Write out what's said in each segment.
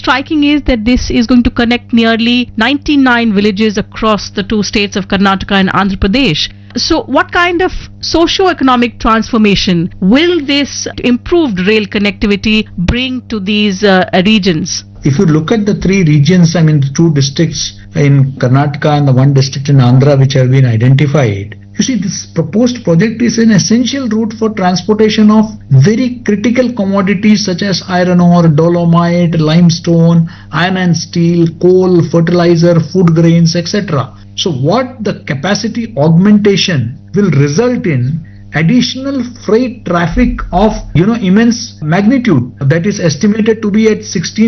striking is that this is going to connect nearly 99 villages across the two states of Karnataka and Andhra Pradesh. So what kind of socio-economic transformation will this improved rail connectivity bring to these regions? If you look at the three regions, the two districts in Karnataka and the one district in Andhra which have been identified, you see, this proposed project is an essential route for transportation of very critical commodities such as iron ore, dolomite, limestone, iron and steel, coal, fertilizer, food grains, etc. So what the capacity augmentation will result in additional freight traffic of immense magnitude, that is estimated to be at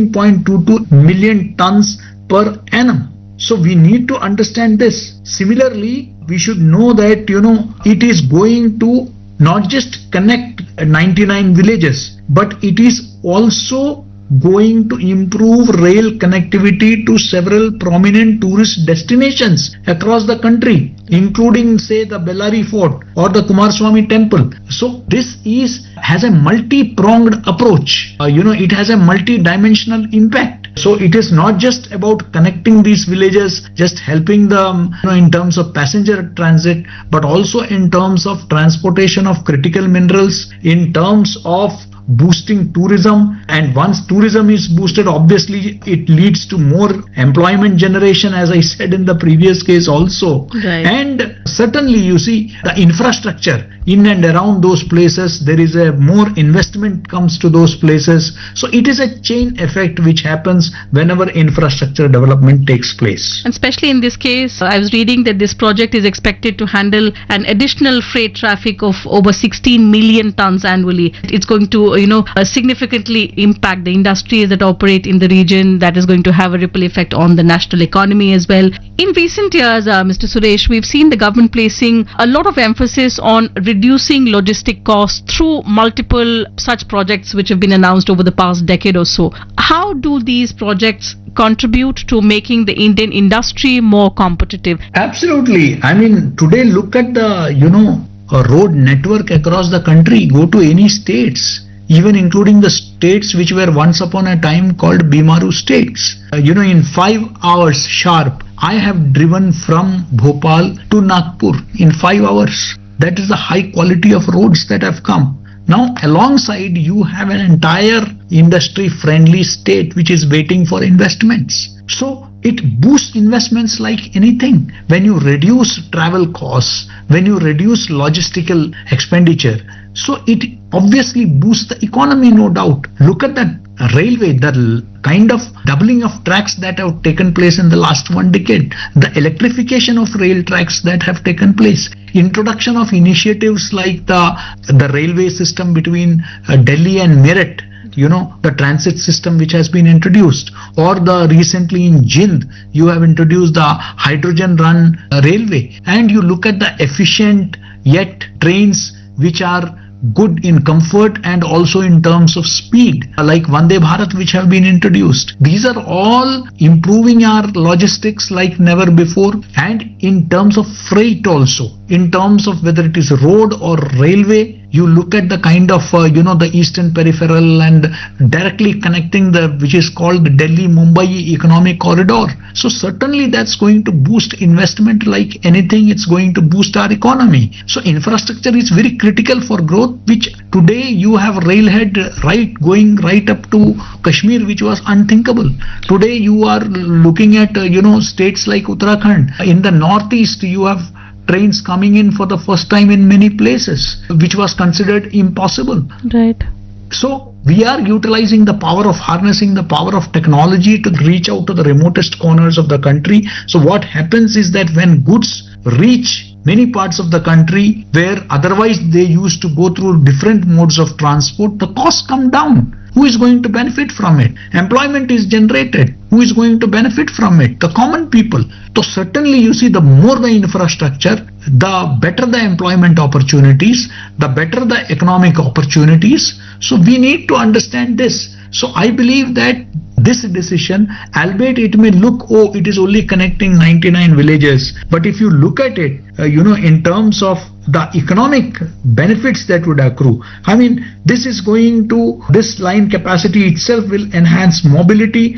16.22 million tons per annum. So we need to understand this. Similarly, we should know that it is going to not just connect 99 villages, but it is also going to improve rail connectivity to several prominent tourist destinations across the country, including, say, the Bellary Fort or the Kumaraswamy Temple. So this has a multi-pronged approach. It has a multi-dimensional impact. So it is not just about connecting these villages, just helping them in terms of passenger transit, but also in terms of transportation of critical minerals, in terms of boosting tourism. And once tourism is boosted, obviously it leads to more employment generation, as I said in the previous case also. Right. And certainly you see the infrastructure in and around those places, there is a more investment comes to those places. So it is a chain effect which happens whenever infrastructure development takes place. And especially in this case, I was reading that this project is expected to handle an additional freight traffic of over 16 million tons annually. It's going to significantly impact the industries that operate in the region. That is going to have a ripple effect on the national economy as well. In recent years, Mr. Suresh, we've seen the government placing a lot of emphasis on reducing logistic costs through multiple such projects which have been announced over the past decade or so. How do these projects contribute to making the Indian industry more competitive? Absolutely. Today look at the, road network across the country. Go to any states, even including the states which were once upon a time called Bimaru states. In 5 hours sharp, I have driven from Bhopal to Nagpur in 5 hours. That is the high quality of roads that have come. Now, alongside, you have an entire industry-friendly state which is waiting for investments. So, it boosts investments like anything. When you reduce travel costs, when you reduce logistical expenditure, so it obviously boosts the economy, no doubt. Look at that railway, the kind of doubling of tracks that have taken place in the last 1 decade, the electrification of rail tracks that have taken place, introduction of initiatives like the railway system between Delhi and Meerut, the transit system which has been introduced, or the recently in Jind, you have introduced the hydrogen run railway, and you look at the efficient yet trains which are good in comfort and also in terms of speed, like Vande Bharat which have been introduced. These are all improving our logistics like never before, and in terms of freight also, in terms of whether it is road or railway. You look at the kind of the eastern peripheral and directly connecting which is called the Delhi-Mumbai economic corridor. So certainly that's going to boost investment like anything. It's going to boost our economy. So infrastructure is very critical for growth, which today you have railhead going right up to Kashmir, which was unthinkable. Today you are looking at states like Uttarakhand. In the northeast you have trains coming in for the first time in many places, which was considered impossible. Right. So we are utilizing the power of harnessing the power of technology to reach out to the remotest corners of the country. So what happens is that when goods reach many parts of the country where otherwise they used to go through different modes of transport, the costs come down. Who is going to benefit from it? Employment is generated. Who is going to benefit from it? The common people. So certainly you see, the more the infrastructure, the better the employment opportunities, the better the economic opportunities. So we need to understand this. So I believe that this decision, albeit it may look, it is only connecting 99 villages, but if you look at it, in terms of the economic benefits that would accrue, this line capacity itself will enhance mobility,